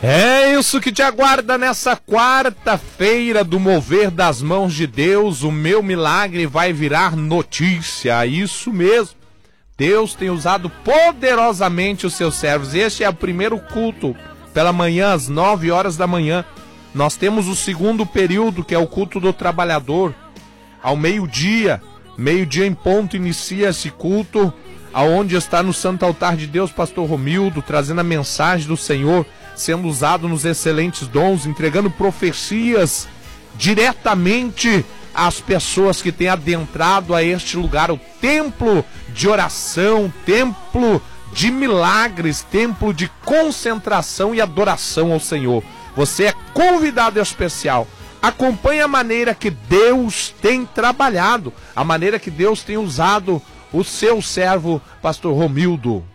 É isso que te aguarda nessa quarta-feira do mover das mãos de Deus. O meu milagre vai virar notícia. Isso mesmo. Deus tem usado poderosamente os seus servos. Este é o primeiro culto pela manhã, às 9 horas da manhã. Nós temos o segundo período, que é o culto do trabalhador. Ao meio-dia em ponto, inicia esse culto, aonde está no Santo Altar de Deus, pastor Romildo, trazendo a mensagem do Senhor, sendo usado nos excelentes dons, entregando profecias diretamente às pessoas que têm adentrado a este lugar, o templo de oração, templo de milagres, templo de concentração e adoração ao Senhor. Você é convidado especial. Acompanhe a maneira que Deus tem trabalhado, a maneira que Deus tem usado o seu servo, pastor Romildo.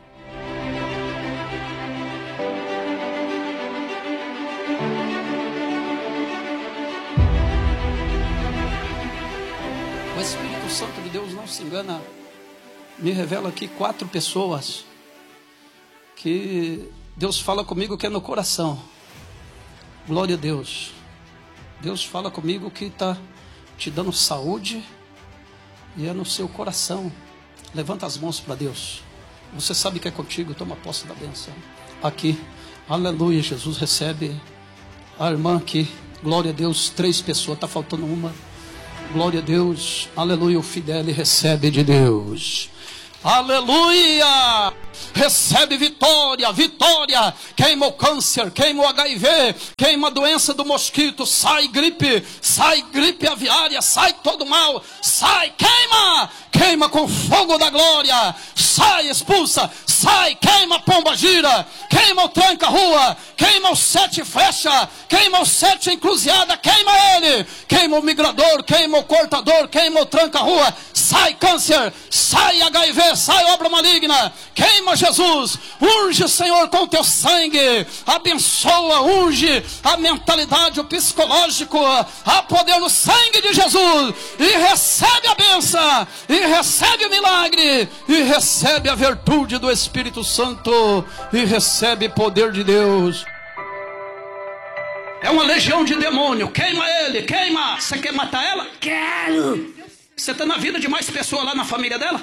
O Espírito Santo de Deus não se engana. Me revela aqui 4 pessoas que Deus fala comigo que é no coração. Glória a Deus. Deus fala comigo que está te dando saúde e é no seu coração. Levanta as mãos para Deus. Você sabe que é contigo, toma posse da bênção. Aqui, aleluia, Jesus recebe. A irmã aqui, glória a Deus, 3 pessoas, está faltando uma. Glória a Deus, aleluia, o Fidele recebe de Deus. Aleluia! Recebe vitória, vitória. Queima o câncer, queima o HIV, queima a doença do mosquito. Sai gripe aviária, sai todo mal. Sai, queima, queima com fogo da glória. Sai, expulsa, sai, queima a pomba gira, queima o tranca-rua, queima o 7 flecha, queima o 7 encruzilhada, queima ele, queima o migrador, queima o cortador, queima o tranca-rua. Sai câncer, sai HIV, sai obra maligna, queima Jesus, unge Senhor com teu sangue, abençoa, unge a mentalidade, o psicológico, há poder no sangue de Jesus, e recebe a bênção, e recebe o milagre, e recebe a virtude do Espírito Santo, e recebe poder de Deus. É uma legião de demônio, queima ele, queima. Você quer matar ela? Quero! Você está na vida de mais pessoas lá na família dela?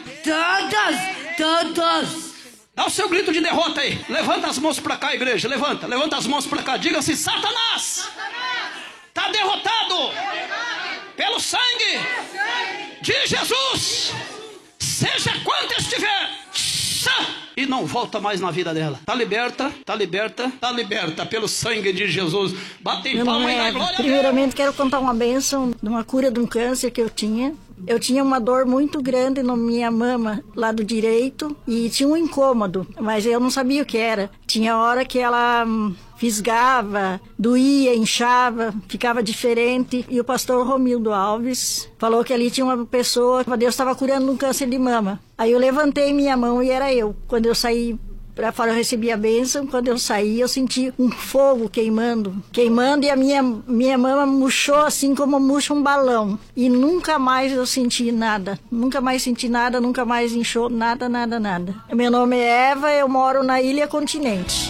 Todos! Dá o seu grito de derrota aí. Levanta as mãos para cá, igreja. Levanta as mãos para cá. Diga assim: Satanás está derrotado pelo sangue de Jesus. Seja quanto estiver, e não volta mais na vida dela. Tá liberta, tá liberta, tá liberta pelo sangue de Jesus. Bate em palma e dá glória a Deus. Primeiramente quero contar uma bênção de uma cura de um câncer que eu tinha. Eu tinha uma dor muito grande na minha mama, lado direito, e tinha um incômodo, mas eu não sabia o que era. Tinha hora que ela fisgava, doía, inchava, ficava diferente. E o pastor Romildo Alves falou que ali tinha uma pessoa, que Deus estava curando um câncer de mama. Aí eu levantei minha mão e era eu. Quando eu saí para fora, eu recebi a bênção. Quando eu saí, eu senti um fogo queimando, e a minha mama murchou assim como murcha um balão. E nunca mais eu senti nada, nunca mais inchou, nada. Meu nome é Eva, eu moro na Ilha Continente.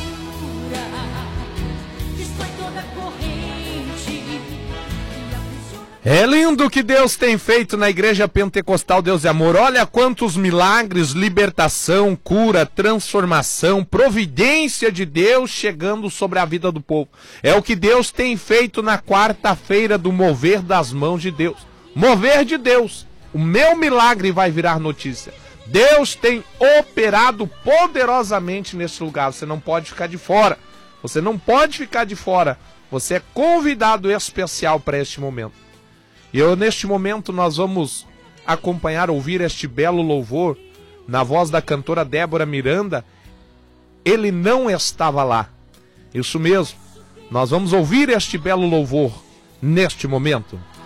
É lindo o que Deus tem feito na Igreja Pentecostal Deus é Amor. Olha quantos milagres, libertação, cura, transformação, providência de Deus chegando sobre a vida do povo. É o que Deus tem feito na quarta-feira do mover das mãos de Deus. Mover de Deus. O meu milagre vai virar notícia. Deus tem operado poderosamente nesse lugar. Você não pode ficar de fora. Você não pode ficar de fora. Você é convidado especial para este momento. E neste momento nós vamos acompanhar, ouvir este belo louvor na voz da cantora Débora Miranda. Ele não estava lá. Isso mesmo. Nós vamos ouvir este belo louvor neste momento.